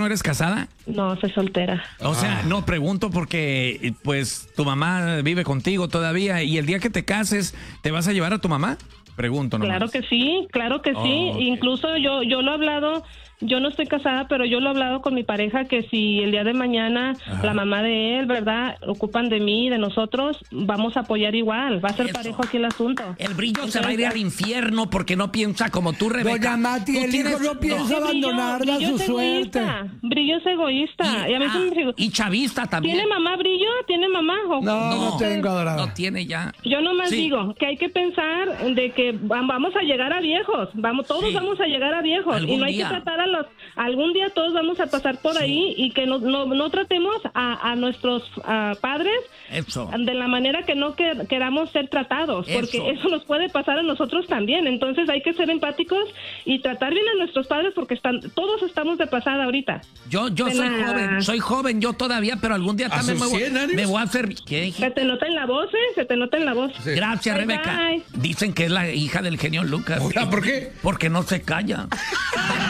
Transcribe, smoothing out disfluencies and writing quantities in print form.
no eres casada? No, soy soltera. O sea, no pregunto porque pues tu mamá vive contigo todavía y el día que te cases, ¿te vas a llevar a tu mamá? Pregunto nomás. Claro que sí, claro que sí. Okay. Incluso yo lo he hablado, yo no estoy casada, pero yo lo he hablado con mi pareja que si el día de mañana la mamá de él, ¿verdad?, ocupan de mí, de nosotros, vamos a apoyar igual. Va a ser parejo aquí el asunto. El Brillo se va a ir al infierno porque no piensa como tú, Rebeca. Doña Mati, el hijo no piensa abandonarla a su suerte. Brillo es egoísta. Y a mí y chavista también. ¿Tiene mamá, Brillo? ¿Tiene mamá? No tengo, adorada. No tiene ya. Yo nomás digo que hay que pensar de que vamos a llegar a viejos, todos vamos a llegar a viejos y no hay que tratar algún día todos vamos a pasar por ahí y que no tratemos a nuestros padres de la manera que no queramos ser tratados, porque eso nos puede pasar a nosotros también. Entonces hay que ser empáticos y tratar bien a nuestros padres porque todos estamos de pasada ahorita. Yo soy joven yo todavía, pero algún día también me voy a hacer... ¿Qué? Se te nota en la voz, se te nota en la voz. Sí. Gracias, Rebeca. Bye. Dicen que es la hija del genio Lucas. ¿Por qué? Porque no se calla.